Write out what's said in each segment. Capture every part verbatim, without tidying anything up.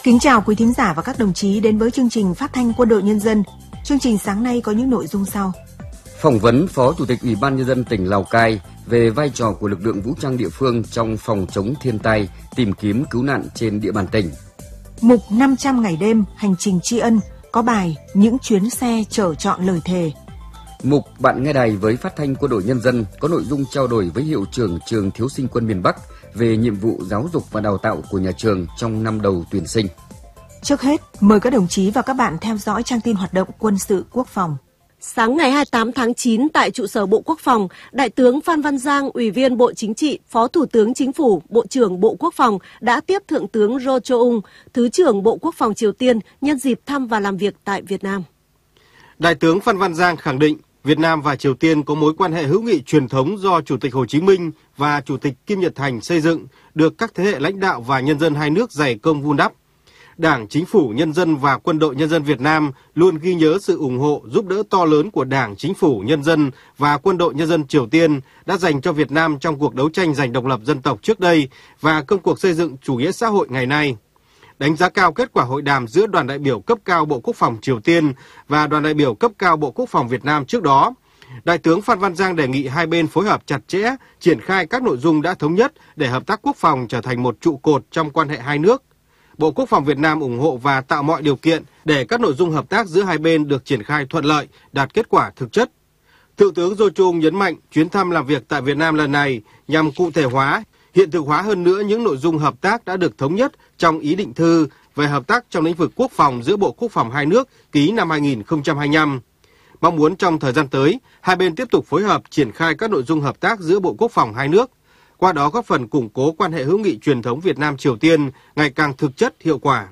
Kính chào quý thính giả và các đồng chí đến với chương trình Phát thanh Quân đội Nhân dân. Chương trình sáng nay có những nội dung sau. Phỏng vấn Phó Chủ tịch Ủy ban Nhân dân tỉnh Lào Cai về vai trò của lực lượng vũ trang địa phương trong phòng chống thiên tai, tìm kiếm cứu nạn trên địa bàn tỉnh. Mục năm trăm ngày đêm, hành trình tri ân, có bài Những chuyến xe chở trọn lời thề. Mục Bạn nghe đài với Phát thanh Quân đội Nhân dân có nội dung trao đổi với Hiệu trưởng Trường Thiếu sinh Quân miền Bắc về nhiệm vụ giáo dục và đào tạo của nhà trường trong năm đầu tuyển sinh. Trước hết, mời các đồng chí và các bạn theo dõi trang tin hoạt động quân sự quốc phòng. Sáng ngày hai mươi tám tháng chín tại trụ sở Bộ Quốc phòng, Đại tướng Phan Văn Giang, Ủy viên Bộ Chính trị, Phó Thủ tướng Chính phủ, Bộ trưởng Bộ Quốc phòng đã tiếp Thượng tướng Ro Cho-ung, Thứ trưởng Bộ Quốc phòng Triều Tiên nhân dịp thăm và làm việc tại Việt Nam. Đại tướng Phan Văn Giang khẳng định Việt Nam và Triều Tiên có mối quan hệ hữu nghị truyền thống do Chủ tịch Hồ Chí Minh và Chủ tịch Kim Nhật Thành xây dựng, được các thế hệ lãnh đạo và nhân dân hai nước dày công vun đắp. Đảng, Chính phủ, Nhân dân và Quân đội Nhân dân Việt Nam luôn ghi nhớ sự ủng hộ, giúp đỡ to lớn của Đảng, Chính phủ, Nhân dân và Quân đội Nhân dân Triều Tiên đã dành cho Việt Nam trong cuộc đấu tranh giành độc lập dân tộc trước đây và công cuộc xây dựng chủ nghĩa xã hội ngày nay. Đánh giá cao kết quả hội đàm giữa đoàn đại biểu cấp cao Bộ Quốc phòng Triều Tiên và đoàn đại biểu cấp cao Bộ Quốc phòng Việt Nam trước đó, Đại tướng Phan Văn Giang đề nghị hai bên phối hợp chặt chẽ, triển khai các nội dung đã thống nhất để hợp tác quốc phòng trở thành một trụ cột trong quan hệ hai nước. Bộ Quốc phòng Việt Nam ủng hộ và tạo mọi điều kiện để các nội dung hợp tác giữa hai bên được triển khai thuận lợi, đạt kết quả thực chất. Thượng tướng Ro Cho-ung nhấn mạnh chuyến thăm làm việc tại Việt Nam lần này nhằm cụ thể hóa, hiện thực hóa hơn nữa những nội dung hợp tác đã được thống nhất trong ý định thư về hợp tác trong lĩnh vực quốc phòng giữa Bộ Quốc phòng hai nước ký năm hai nghìn không trăm hai mươi lăm. Mong muốn trong thời gian tới, hai bên tiếp tục phối hợp triển khai các nội dung hợp tác giữa Bộ Quốc phòng hai nước, qua đó góp phần củng cố quan hệ hữu nghị truyền thống Việt Nam-Triều Tiên ngày càng thực chất, hiệu quả.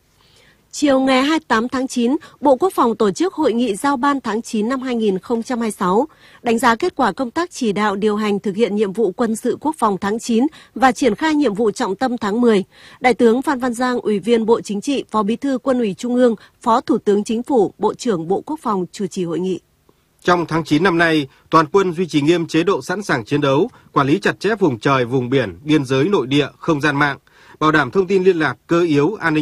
Chiều ngày hai mươi tám tháng chín, Bộ Quốc phòng tổ chức hội nghị giao ban tháng chín năm hai nghìn không trăm hai mươi sáu, đánh giá kết quả công tác chỉ đạo điều hành thực hiện nhiệm vụ quân sự quốc phòng tháng chín và triển khai nhiệm vụ trọng tâm tháng mười. Đại tướng Phan Văn Giang, Ủy viên Bộ Chính trị, Phó Bí thư Quân ủy Trung ương, Phó Thủ tướng Chính phủ, Bộ trưởng Bộ Quốc phòng chủ trì hội nghị. Trong tháng chín năm nay, toàn quân duy trì nghiêm chế độ sẵn sàng chiến đấu, quản lý chặt chẽ vùng trời, vùng biển, biên giới nội địa, không gian mạng, bảo đảm thông tin liên lạc cơ yếu, an ninh